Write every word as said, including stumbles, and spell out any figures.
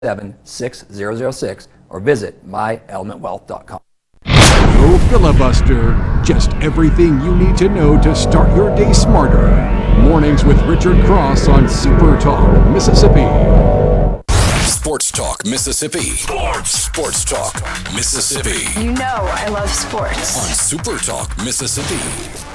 seven six zero zero six or visit my element wealth dot com. No filibuster, just everything you need to know to start your day smarter. Mornings with Richard Cross on Super Talk, Mississippi. Sports Talk Mississippi. Sports. Sports Talk Mississippi. You know I love sports. On Super Talk Mississippi.